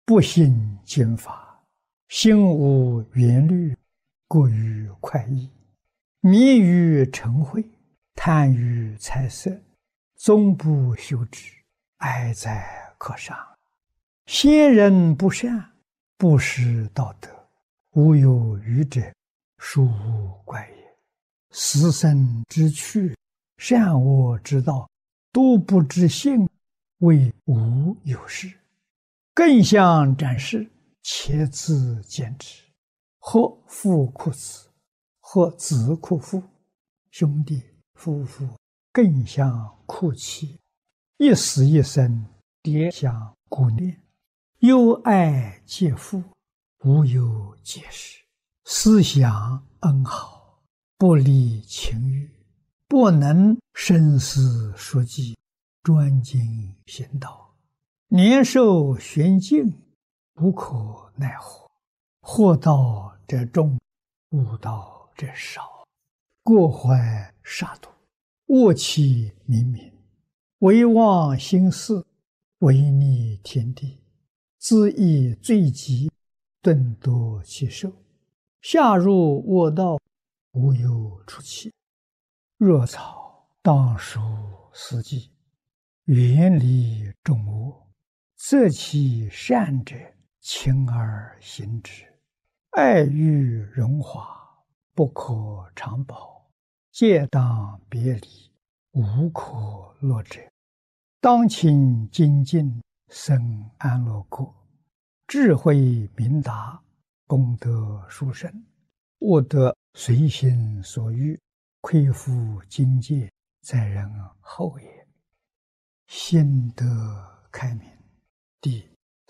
不信经法，心无缘虑，过于快意，迷于嗔恚，贪于财色，终不修止，哀哉可伤！先人不善，不识道德，无有余者，殊无怪也。死生之趣，善恶之道，都不知性，谓无有事。更相展示，且自见之。或父哭子，或子哭父，兄弟夫妇更相哭泣，一死一生，迭相顾念，忧爱皆父，无有解释。思想恩好，不离情欲，不能深思熟记，专精行道。年寿玄静，无可奈何。惑道者众，悟道者少。过怀杀戮，恶气冥冥，唯忘心事，违逆天地，自益罪极，顿夺其寿。下入恶道，无有出期。若草当属四季，远离众恶，择其善者，勤而行之。爱欲荣华，不可长保，戒当别离，无可乐者。当勤精进，生安乐国，智慧明达，功德殊胜，悟得随心所欲，恢复境界，在人后也。心得开明。第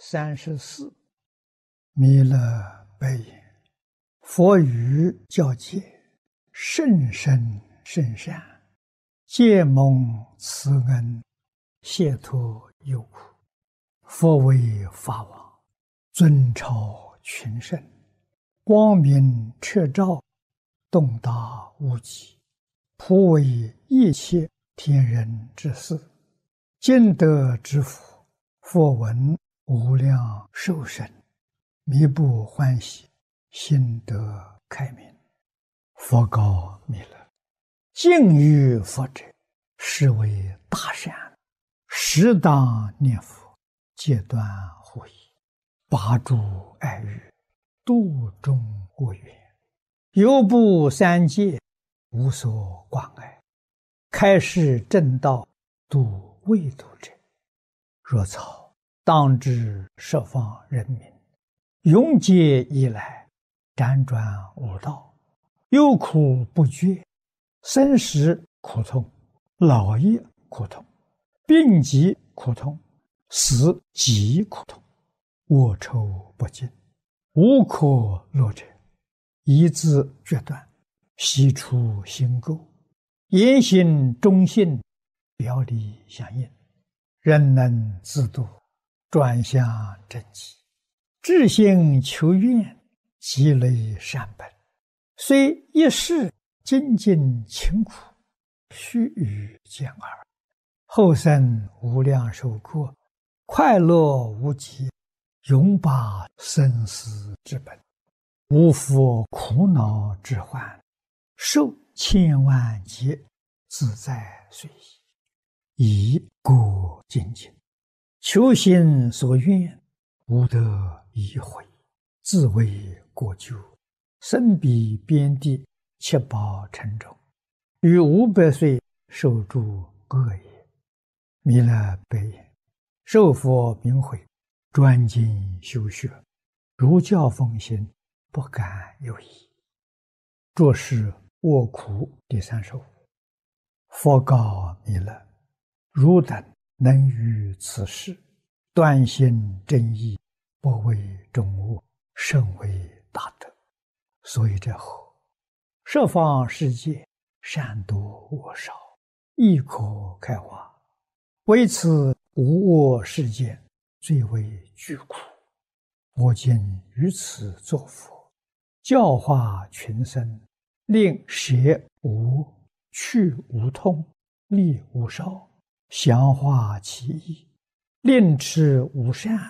34，弥勒白言：佛语教诫，甚深甚善，皆蒙慈恩，解脱忧苦。佛为法王，尊超群圣，光明彻照，洞达无极，普为一切天人之事。今得之福，佛闻无量寿生，弥不欢喜，心得开明。佛告弥勒：敬于佛者，是为大善，适当念佛，戒断护疑，拔诸爱欲，度众恶缘，犹不三界，无所挂碍，开示正道，度未度者。若草当知十方人民，永劫以来，辗转无道，忧苦不绝，生时苦痛，老也苦痛，病疾苦痛，死极苦痛，恶臭不尽，无可乐者。一字决断，悉出心垢，言行忠信，表里相应，人能自度，转向正极，至心求愿，积累善本，虽一世精进勤苦，须臾见耳，后生无量寿过，快乐无极，永拔生死之本，无复苦恼之患，寿千万劫，自在随意，以故精进，求心所愿，无得已悔，自为过咎，身彼边地，七宝城中，于500岁受诸恶也。弥勒白言：受佛名诲，专精修学，如教奉行，不敢有疑。作是卧苦第35。佛告弥勒：汝等能于此事，断心正义，不为众恶，甚为大德。所以者何？十方世界，善多恶少，亦可开化。为此无恶世界，最为巨苦。我今于此作佛，教化群生，令舍无、去无痛，利无少，详化其意，令持无善，